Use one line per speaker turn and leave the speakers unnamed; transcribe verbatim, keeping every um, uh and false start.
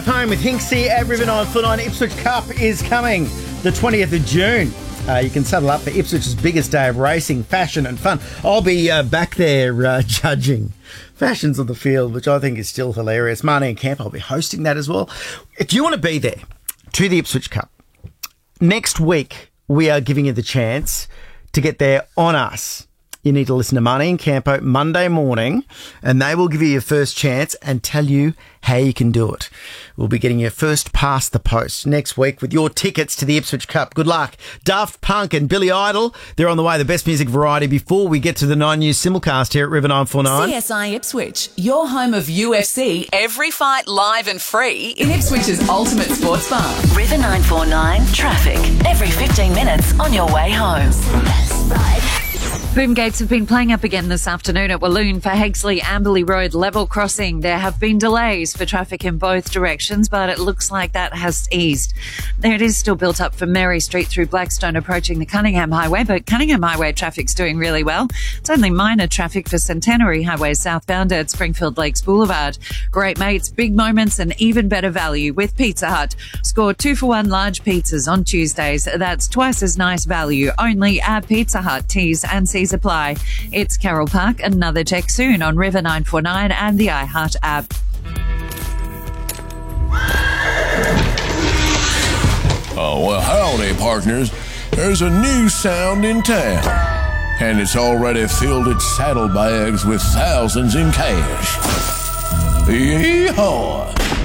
Home with Hinksy at River nine four nine. Ipswich Cup is coming the twentieth of June. Uh, you can saddle up for Ipswich's biggest day of racing, fashion and fun. I'll be uh, back there uh, judging fashions on the field, which I think is still hilarious. Marnie and Camp, I'll be hosting that as well. If you want to be there to the Ipswich Cup, next week we are giving you the chance to get there on us. You need to listen to Marnie and Campo Monday morning, and they will give you your first chance and tell you how you can do it. We'll be getting your first past the post next week with your tickets to the Ipswich Cup. Good luck. Daft Punk and Billy Idol, they're on the way. The best music variety before we get to the Nine News simulcast here at River nine four nine.
C S I Ipswich, your home of U F C. Every fight live and free in Ipswich's ultimate sports bar.
River nine four nine traffic. Every fifteen minutes on your way home.
Boom gates have been playing up again this afternoon at Walloon for Hakesley Amberley Road level crossing. There have been delays for traffic in both directions, but it looks like that has eased. There it is still built up from Mary Street through Blackstone approaching the Cunningham Highway, but Cunningham Highway traffic's doing really well. It's only minor traffic for Centenary Highway southbound at Springfield Lakes Boulevard. Great mates, big moments and even better value with Pizza Hut. Score two for one large pizzas on Tuesdays. That's twice as nice value only at Pizza Hut. T's and C's apply. It's Carol Park. Another check soon on River nine four nine and the iHeart app.
Oh, well, howdy, partners. There's a new sound in town, and it's already filled its saddlebags with thousands in cash. Yeehaw!